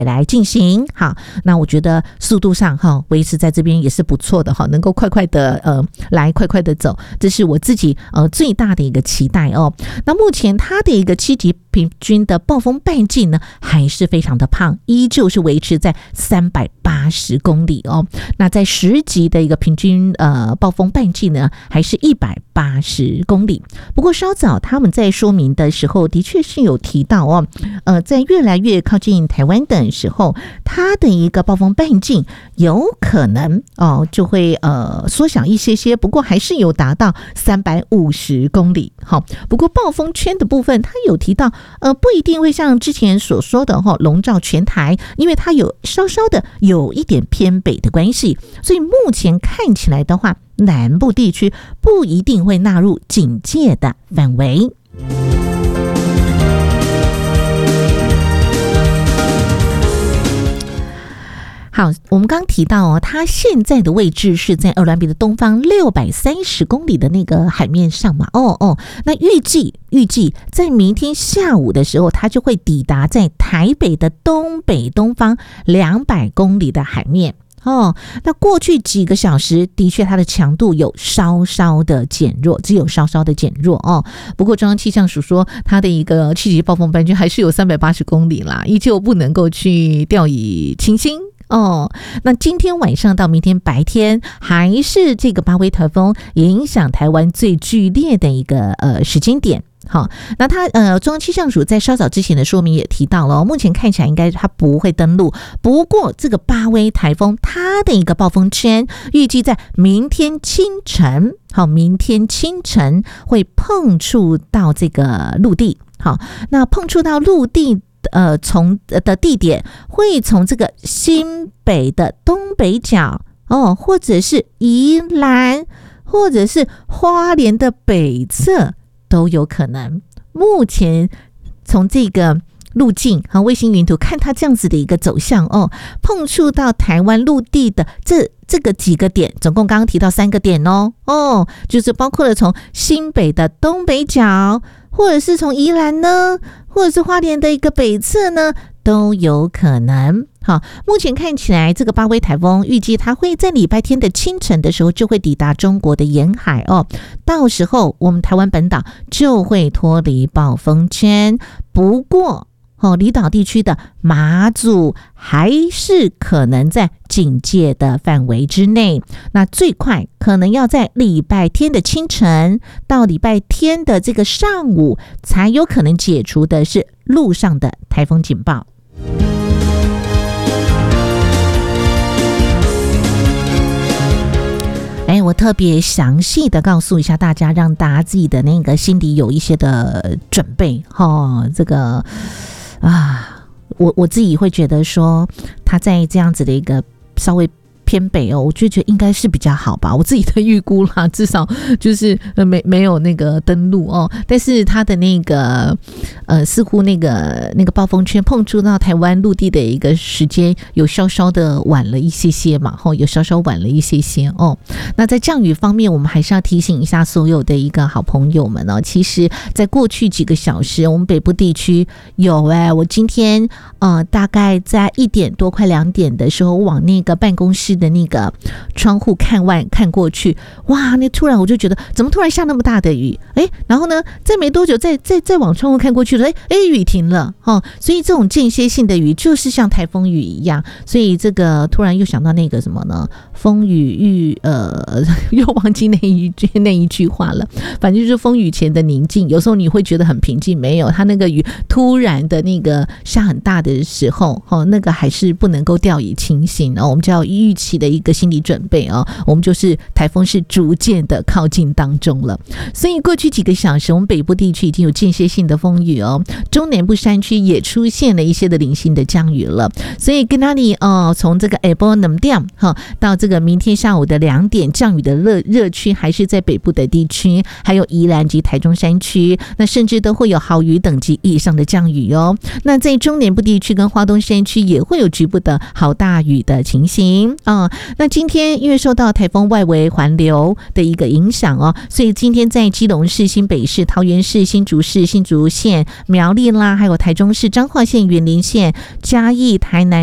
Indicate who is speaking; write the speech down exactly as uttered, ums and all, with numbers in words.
Speaker 1: 来进行。好，那我觉得速度上哈维持在这边也是不错的哈，能够快快的呃来快快的走，这是我自己呃最大的一个期待哦。那目前它的一个七级平均的暴风半径呢还是非常的胖，依旧是维持在三百八十公里哦。那在十级的一个平均呃暴风半径呢还是一百八十公里。不过稍早他们在说明的时候的确是有提到哦，呃在越来越靠近台湾的时候，它的一个暴风半径有可能哦就会呃缩小一些些，不过还是有达到三百五十公里。好，不过暴风圈的部分，它有提到呃不一定会像之前所说的哈笼罩全台，因为它有稍稍的有一点偏北的关系，所以目前看起来的话，南部地区不一定会纳入警戒的范围。好，我们刚提到哦，它现在的位置是在鹅銮鼻的东方六百三十公里的那个海面上嘛。哦哦，那预计预计在明天下午的时候，它就会抵达在台北的东北东方两百公里的海面。哦，那过去几个小时的确它的强度有稍稍的减弱，只有稍稍的减弱哦。不过中央气象署说它的一个七级暴风半径还是有三百八十公里啦，依旧不能够去掉以轻心哦。那今天晚上到明天白天还是这个八威台风影响台湾最剧烈的一个呃时间点。好，那它呃中央气象署在稍早之前的说明也提到了、哦、目前看起来应该它不会登陆，不过这个八威台风它的一个暴风圈预计在明天清晨，好，明天清晨会碰触到这个陆地。好，那碰触到陆地呃从的地点会从这个新北的东北角哦，或者是宜兰，或者是花莲的北侧都有可能。目前从这个路径和卫星云图看它这样子的一个走向哦，碰触到台湾陆地的这这个几个点，总共刚刚提到三个点哦哦，就是包括了从新北的东北角，或者是从宜兰呢，或者是花莲的一个北侧呢，都有可能。好，目前看起来这个八威台风预计它会在礼拜天的清晨的时候就会抵达中国的沿海哦，到时候我们台湾本岛就会脱离暴风圈。不过哦，离岛地区的马祖还是可能在警戒的范围之内，那最快可能要在礼拜天的清晨到礼拜天的这个上午才有可能解除的是陆上的台风警报。哎，我特别详细的告诉一下大家，让大家自己的那个心里有一些的准备哦。这个啊，我我自己会觉得说，他在这样子的一个稍微偏北哦，我就觉得应该是比较好吧，我自己的预估啦，至少就是没没有那个登陆哦，但是它的那个呃，似乎那个那个暴风圈碰触到台湾陆地的一个时间有稍稍的晚了一些些嘛，吼，有稍稍晚了一些些哦。那在降雨方面，我们还是要提醒一下所有的一个好朋友们哦，其实在过去几个小时，我们北部地区有哎、欸，我今天呃大概在一点多快两点的时候，往那个办公室的那个窗户看外看过去，哇，那突然我就觉得怎么突然下那么大的雨，哎，然后呢再没多久再再再往窗户看过去了，哎哎雨停了哦，所以这种间歇性的雨就是像台风雨一样，所以这个突然又想到那个什么呢，风雨欲呃又忘记那一句那一句话了，反正就是风雨前的宁静，有时候你会觉得很平静，没有，它那个雨突然的那个下很大的时候哦，那个还是不能够掉以轻心哦，我们就要预期的一个心理准备哦，我们就是台风是逐渐的靠近当中了，所以过去几个小时我们北部地区已经有间歇性的风雨哦，中南部山区也出现了一些的零星的降雨了，所以跟那里哦，从这个下晡两点哈到这个明天下午的两点，降雨的热热区还是在北部的地区，还有宜兰及台中山区，那甚至都会有豪雨等级以上的降雨哦。那在中南部地区跟花东山区也会有局部的好大雨的情形哦。 哦。那今天因为受到台风外围环流的一个影响哦，所以今天在基隆市、新北市、桃园市、新竹市、新竹县、苗栗啦，还有台中市、彰化县、员林县、嘉义、台南